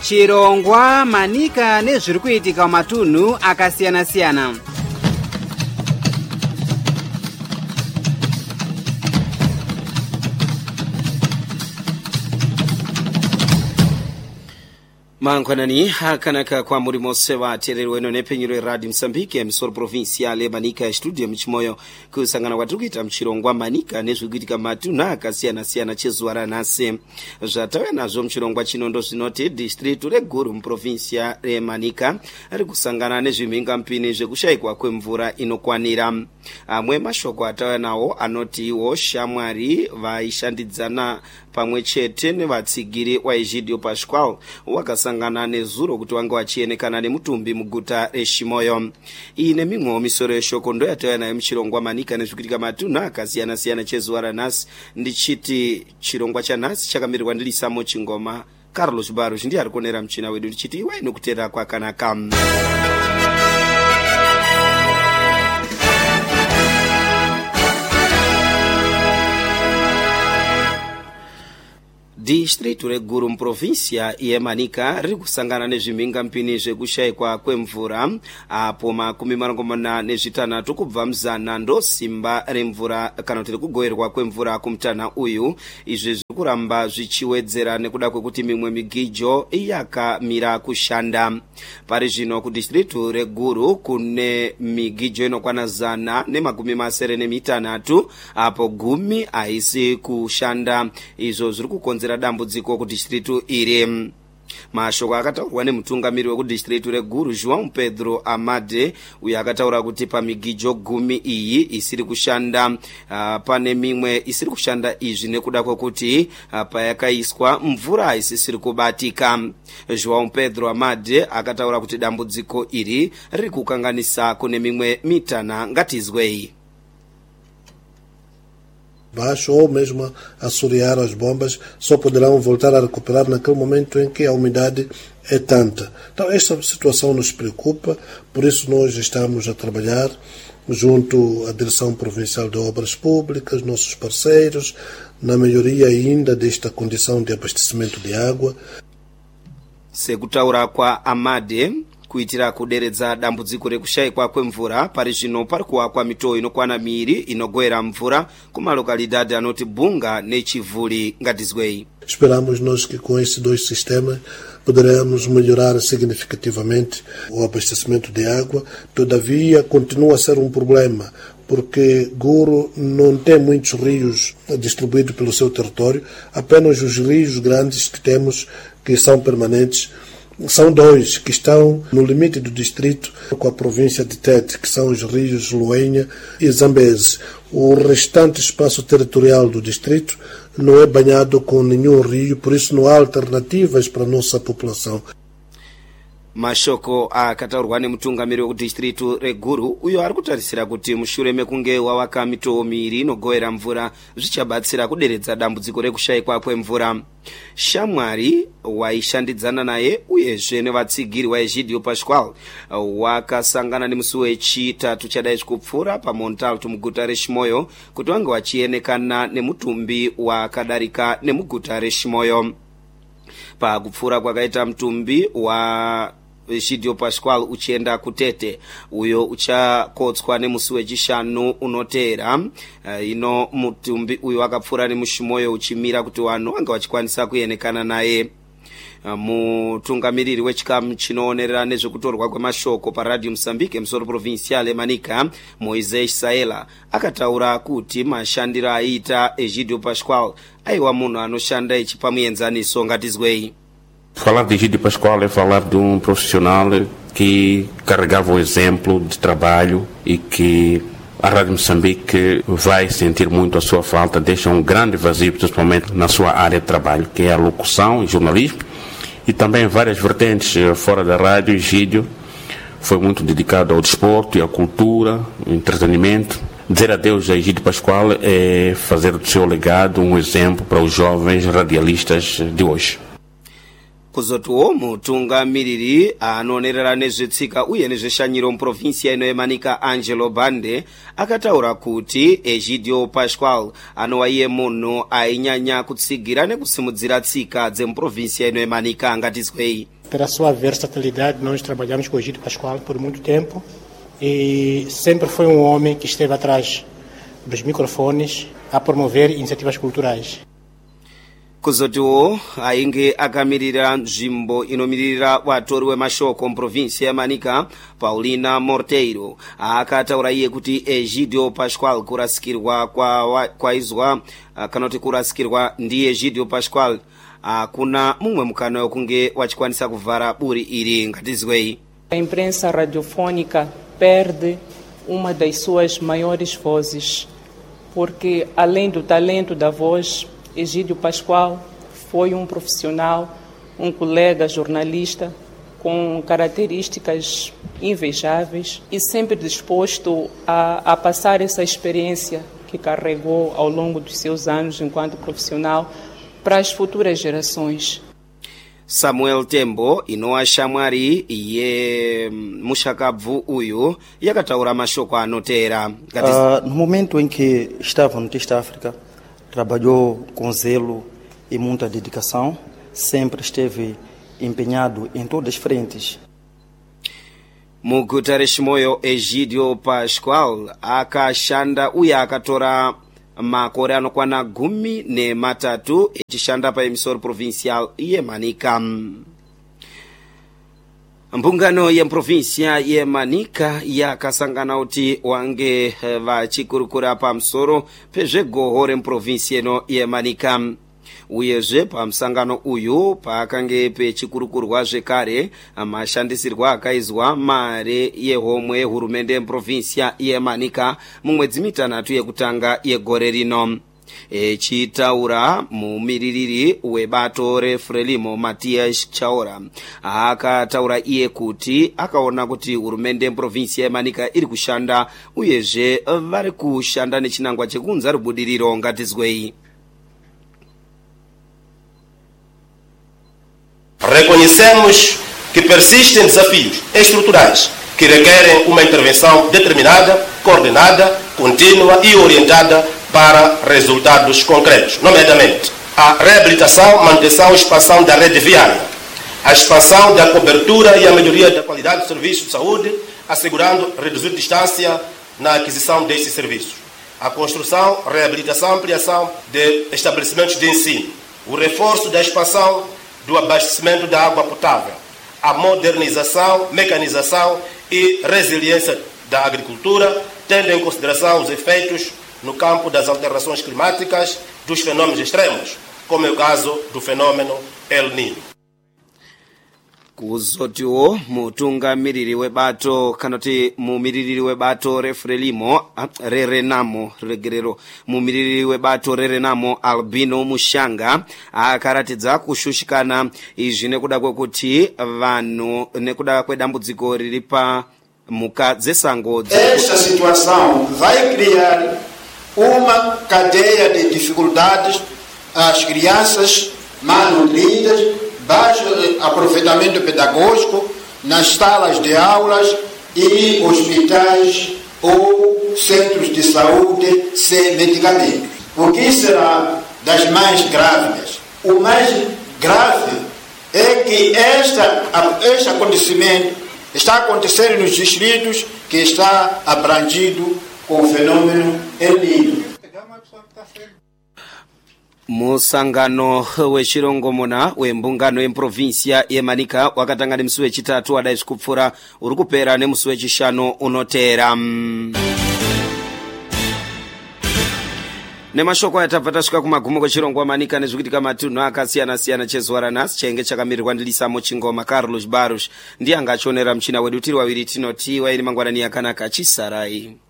Chirongwa, Manika nezviri kuitika mumatunhu akasiyana-siyana. Mangwanani akanaka kwa muri mose vateereri weno nepenyero eradio Msambike misoro provincial yeManika ya studio muchimoyo kusangana kwatiri kuita muchirongwa Manika nezviri kuitika mumatunhu akasiyana-siyana chezuva ranhasi. Zvatauya nazvo muchirongwa chino ndozvinoti district reGuru muprovincia yeManika ari kusangana nezvimhingamupini zvekushayikwa kwemvura inokwanira. Amwe mashoko atauya nawo anoti iwo shamwari vaishandidzana pamwe chete nevatsigiri waEgidio Pascual wakasangana nezuro kuti vange vachienekana nemutumbi muguta reShimoyo. Iyi nemimwewo misoro yeshoko ndoyatauya nayo muchirongwa Manika nezviri kuitika mumatunhu akasiyana-siyana chezuva ranhasi. Ndichiti chirongwa chanhasi chakamirirwa ndiLisamo Chingoma. Carlos Barros ndiye ari kuonera muchina wedu ndichiti iwai nokuteerera kwakanaka. District reGuru muprovincia yeManika riri kusangana nezvimhingamupini zvekushayikwa kwemvura apo 46 kubva muzana ndosimba remvura kana kuti kugoverwa kwemvura kumutanha uyu. Izvi zviri kuramba zvichiwedzera nekuda kwekuti mimwe migijo yakamira kushanda. Pari zvino kudistrict reGuru kune migijo inokwana 196 apo 10 haisi kushanda. Izvo zviri kukonzera dambudziko kudistrict iri. Mashoko akataurwa nemutungamiri wekudistrict reGuru João Pedro Amade uyo akataura kuti pamigijo 10 iyi isiri kushanda pane mimwe isiri kushanda izvi nekuda kwekuti payakaiswa mvura haisisiri kubatika. João Pedro Amade akataura kuti dambudziko iri riri kukanganisa kune mimwe mitanha. Ngatizwei. Baixo ou mesmo assorear as bombas só poderão voltar a recuperar naquele momento em que a umidade é tanta. Então esta situação nos preocupa, por isso nós estamos a trabalhar junto à Direção Provincial de Obras Públicas, nossos parceiros, na melhoria ainda desta condição de abastecimento de água. Sekutaura kwa Amade kuitira kuderedza dambudziko rekushayikwa kwemvura pari zvino pari kuwakwa mitoo inokwana miiri inogoera mvura kumalokalidade anoti Bunga neChivuli. Ngatizwei. Esperamos nós que com esses dois sistemas poderemos melhorar significativamente o abastecimento de água. Todavia continua a ser um problema porque Guru não tem muitos rios distribuídos pelo seu território, apenas os rios grandes que temos que são permanentes. São 2 que estão no limite do distrito com a província de Tete, que são os rios Luenha e Zambeze. O restante espaço territorial do distrito não é banhado com nenhum rio, por isso não há alternativas para a nossa população. Mashoko akataurwa nemutungamiri wekudistrict reGuru uyo ari kutarisira kuti mushure mekunge wawaka mitoo miiri inogoera mvura zvichabatsira kuderedza dambudziko rekushayikwa kwemvura. Shamwari waishandidzana naye uyezve nevatsigiri waEgidio Pascual wakasangana nemusi wechitatu chadai kupfuura paMontalto muguta reShimoyo kuti vange vachienekana nemutumbi wakadarika nemuguta reShimoyo. Pakupfuura kwakaita mutumbi wa Egidio Pascual uchienda kuTete uyo uchakotswa nemusi wechishanu unoteera. Ino mutumbi uyo akapfuura nemuShimoyo uchimira kuti vanhu vange vachikwanisa kuenekana naye. Mutungamiriri wechikamu chinoonerera nezvekutorwa kwemashoko paradio Msambike musoro provincial yeManika Moisés Saela akataura kuti mashandiro aiita Egidio Pascual aiwa munhu anoshanda echipamuenzaniso. Ngatizwei. Falar de Egidio Pascual é falar de um profissional que carregava o exemplo de trabalho e que a Rádio Moçambique vai sentir muito a sua falta, deixa um grande vazio, principalmente na sua área de trabalho, que é a locução e jornalismo, e também várias vertentes fora da rádio. Egidio foi muito dedicado ao desporto e à cultura, ao entretenimento. Dizer adeus a Egidio Pascual é fazer do seu legado um exemplo para os jovens radialistas de hoje. kuzotiwo mutungamiriri anonerera nezvetsika uye nezveshanyiro muprovinsia ino yemanika Angelo Bande akataura kuti Egidio Pascual anova iye munhu ainyanya kutsigira nekusimudzira tsika dzemuprovinsia ino yemanika. Ngatizwei. Pela sua versatilidade, nós trabalhamos com o Egidio Pascual por muito tempo e sempre foi homem que esteve atrás dos microfones a promover iniciativas culturais. Kuzotiwo ainge akamirira nzvimbo inomirira vatori vemashoko muprovinsia yemanika Paulina Morteiro akataura iye kuti Egidio Pascual kurasikirwa kwaizwa kana kuti kurasikirwa ndi Egidio Pascual hakuna mumwe mukana wekunge wachikwanisa kuvhara buri iri. Ngatizwei. A imprensa radiofônica perde uma das suas maiores vozes, porque além do talento da voz, Egidio Pascual foi profissional, colega jornalista com características invejáveis e sempre disposto a passar essa experiência que carregou ao longo dos seus anos enquanto profissional para as futuras gerações. Samuel Tembo inowa shamwari iye mushakabvu uyu yakataura mashoko anotera. No momento em que estava no Teste África, trabalhou com zelo e muita dedicação, sempre esteve empenhado em todas as frentes. Muguta reshimoyo Egidio Pascual akashanda uye akatora makore anokwana 13 echishanda paemisoro provincial yemanika. Mbungano yemuprovinsia yemanika yakasangana kuti wange vachikurukura pamusoro pezvegoho remuprovinsia ino yemanika. Uyezve pamusangano uyu pakange pechikurukurwa zvekare mashandisirwa akaizwa mare yehomwe hurumende yemuprovinsia yemanika mumwedzi mitanhatu yekutanga yegore rino. Echitaura mumiririri webato reFrelimo Matias Chaora akataura iye kuti akaona kuti hurumende yemuprovinsia yemanika iri kushanda uyezve vari kushanda nechinangwa chekunza rubudiriro. Ngatizwei. Reconhecemos que persistem desafios estruturais que requerem uma intervenção determinada, coordenada, contínua e orientada para resultados concretos, nomeadamente a reabilitação, manutenção e expansão da rede viária, a expansão da cobertura e a melhoria da qualidade do serviço de saúde, assegurando reduzir distância na aquisição desses serviços, a construção, reabilitação e ampliação de estabelecimentos de ensino, o reforço da expansão do abastecimento da água potável, a modernização, mecanização e resiliência da agricultura, tendo em consideração os efeitos no campo das alterações climáticas, dos fenômenos extremos, como é o caso do fenômeno El Niño. Kuzotiwo mutungamiriri webato kanoti mumiririri webato reFrelimo rerenamo regerero mumiririri webato rerenamo Albino Mushanga akaratidza kushushikana izvi nekuda kwekuti vanhu nekuda kwedambudziko riri pa muka dzesango. Esta situação vai criar uma cadeia de dificuldades às crianças malnutridas, baixo aproveitamento pedagógico nas salas de aulas e hospitais ou centros de saúde sem medicamentos. O que será das mais grávidas? O mais grave é que este acontecimento está acontecendo nos distritos que está abrangido com o fenômeno El Niño. Musangano wechirongomona wembungano yemuprovinsia yemanika wakatanga nemusi wechitatu wadai kupfura uri kupera nemusi wechishanu unotera. Nemashoko yatabva tasvika kumagumo kwechirongwa manika nezvikuitika matunhu akasiyana-siyana chezuva ranhasi chenge chakamirirwa ndilisamo Chingoma. Carlos Barush ndiye angachionera muchina wedu tiri waviri tinoti wairi mangwanani yakanaka chisarai.